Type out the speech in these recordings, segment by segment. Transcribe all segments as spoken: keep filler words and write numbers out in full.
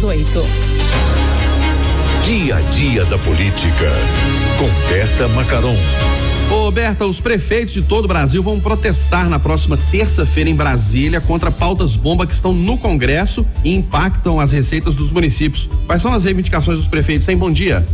dezoito. Dia a dia da política, com Berta Macaron. Ô Berta, os prefeitos de todo o Brasil vão protestar na próxima terça-feira em Brasília contra pautas bomba que estão no Congresso e impactam as receitas dos municípios. Quais são as reivindicações dos prefeitos, hein? Bom dia.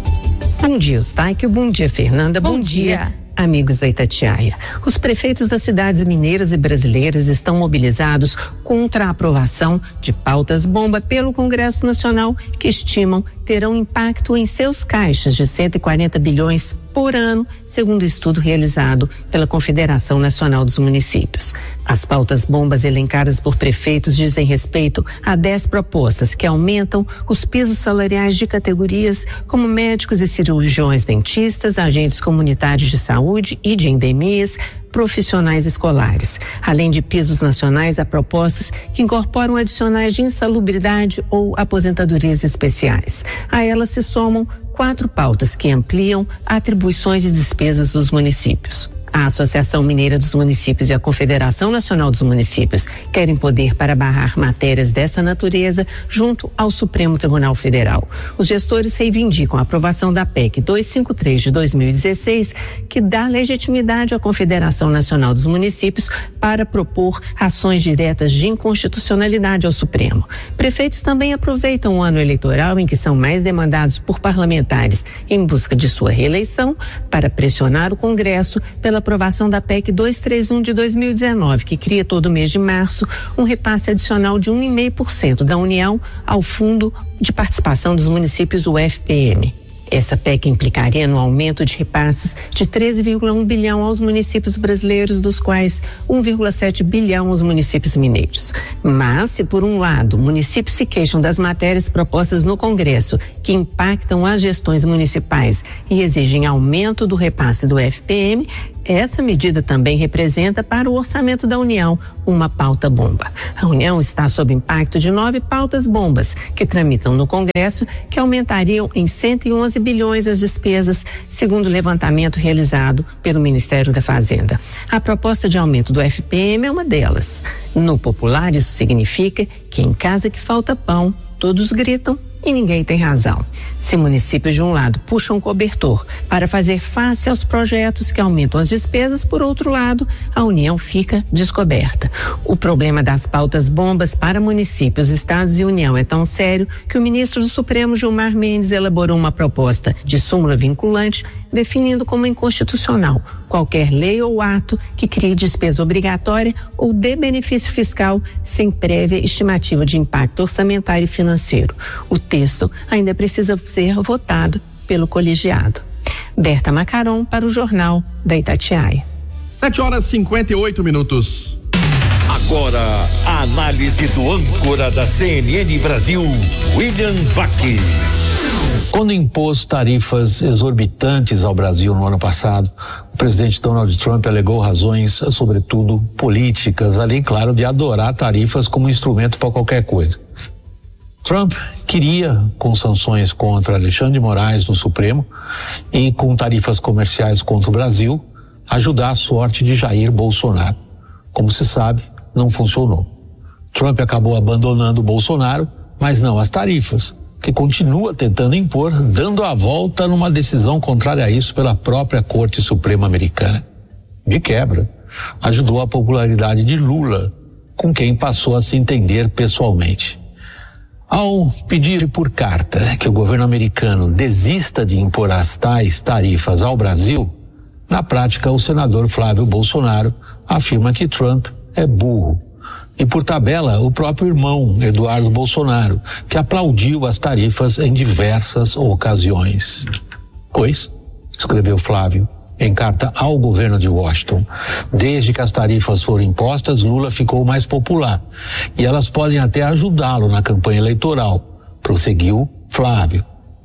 Bom dia, Eustáquio. Bom dia, Fernanda. Bom, Bom dia. dia. Amigos da Itatiaia, os prefeitos das cidades mineiras e brasileiras estão mobilizados contra a aprovação de pautas bomba pelo Congresso Nacional que estimam terão impacto em seus caixas de cento e quarenta bilhões por ano, segundo estudo realizado pela Confederação Nacional dos Municípios. As pautas bombas elencadas por prefeitos dizem respeito a dez propostas que aumentam os pisos salariais de categorias como médicos e cirurgiões dentistas, agentes comunitários de saúde e de endemias, profissionais escolares. Além de pisos nacionais, há propostas que incorporam adicionais de insalubridade ou aposentadorias especiais. A elas se somam quatro pautas que ampliam atribuições e despesas dos municípios. A Associação Mineira dos Municípios e a Confederação Nacional dos Municípios querem poder para barrar matérias dessa natureza junto ao Supremo Tribunal Federal. Os gestores reivindicam a aprovação da P E C duzentos e cinquenta e três de dois mil e dezesseis, que dá legitimidade à Confederação Nacional dos Municípios para propor ações diretas de inconstitucionalidade ao Supremo. Prefeitos também aproveitam o ano eleitoral em que são mais demandados por parlamentares em busca de sua reeleição para pressionar o Congresso pela aprovação da P E C duzentos e trinta e um de dois mil e dezenove, que cria todo mês de março um repasse adicional de um vírgula cinco por cento da União ao Fundo de Participação dos Municípios, o F P M. Essa P E C implicaria no aumento de repasses de treze vírgula um bilhão aos municípios brasileiros, dos quais um vírgula sete bilhão aos municípios mineiros. Mas, se por um lado, municípios se queixam das matérias propostas no Congresso que impactam as gestões municipais e exigem aumento do repasse do F P M, essa medida também representa para o orçamento da União uma pauta bomba. A União está sob impacto de nove pautas bombas que tramitam no Congresso, que aumentariam em cento e onze bilhões as despesas, segundo o levantamento realizado pelo Ministério da Fazenda. A proposta de aumento do F P M é uma delas. No popular, isso significa que em casa que falta pão, todos gritam e ninguém tem razão. Se municípios de um lado puxam cobertor para fazer face aos projetos que aumentam as despesas, por outro lado, a União fica descoberta. O problema das pautas bombas para municípios, estados e União é tão sério que o ministro do Supremo, Gilmar Mendes, elaborou uma proposta de súmula vinculante definindo como inconstitucional qualquer lei ou ato que crie despesa obrigatória ou dê benefício fiscal sem prévia estimativa de impacto orçamentário e financeiro. O texto ainda precisa ser votado pelo colegiado. Berta Macaron para o Jornal da Itatiaia. sete horas e cinquenta e oito minutos. Agora, a análise do âncora da C N N Brasil, William Vac. Quando impôs tarifas exorbitantes ao Brasil no ano passado, o presidente Donald Trump alegou razões, sobretudo políticas, além, claro, de adorar tarifas como instrumento para qualquer coisa. Trump queria, com sanções contra Alexandre de Moraes no Supremo e com tarifas comerciais contra o Brasil, ajudar a sorte de Jair Bolsonaro. Como se sabe, não funcionou. Trump acabou abandonando o Bolsonaro, mas não as tarifas, que continua tentando impor, dando a volta numa decisão contrária a isso pela própria Corte Suprema Americana. De quebra, ajudou a popularidade de Lula, com quem passou a se entender pessoalmente. Ao pedir por carta que o governo americano desista de impor as tais tarifas ao Brasil, na prática o senador Flávio Bolsonaro afirma que Trump é burro. E por tabela, o próprio irmão Eduardo Bolsonaro, que aplaudiu as tarifas em diversas ocasiões. Pois, escreveu Flávio em carta ao governo de Washington, desde que as tarifas foram impostas, Lula ficou mais popular e elas podem até ajudá-lo na campanha eleitoral, prosseguiu Flávio.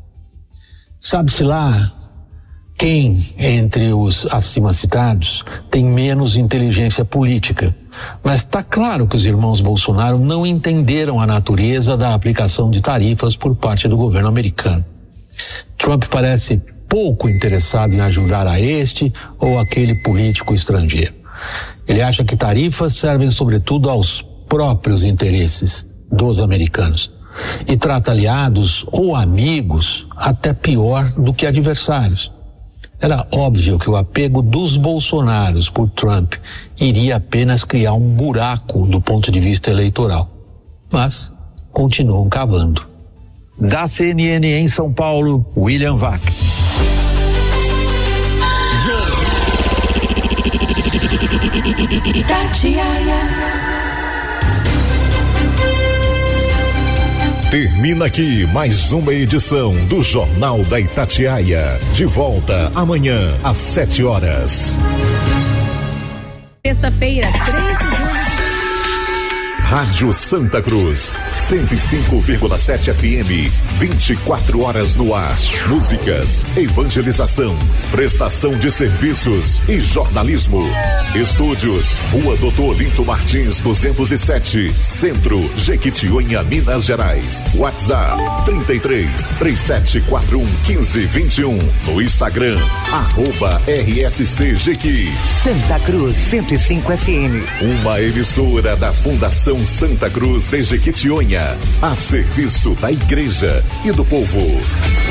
Sabe-se lá quem, entre os acima citados, tem menos inteligência política. Mas está claro que os irmãos Bolsonaro não entenderam a natureza da aplicação de tarifas por parte do governo americano. Trump parece pouco interessado em ajudar a este ou aquele político estrangeiro. Ele acha que tarifas servem sobretudo aos próprios interesses dos americanos. e trata aliados ou amigos até pior do que adversários. Era óbvio que o apego dos bolsonaros por Trump iria apenas criar um buraco do ponto de vista eleitoral. Mas continuam cavando. Da C N N em São Paulo, William Vac. Termina aqui mais uma edição do Jornal da Itatiaia. De volta amanhã às sete horas. Sexta-feira, três de julho. Rádio Santa Cruz, cento e cinco vírgula sete F M, vinte e quatro horas no ar. Músicas, evangelização, prestação de serviços e jornalismo. Estúdios, Rua Doutor Olinto Martins, duzentos e sete, Centro, Jequitinhonha, Minas Gerais. WhatsApp, trinta e três, três sete quatro um, quinze vinte e um. No Instagram, arroba R S C Jequi. Santa Cruz, cento e cinco F M. Uma emissora da Fundação Santa Cruz de Jequitinhonha, a serviço da igreja e do povo.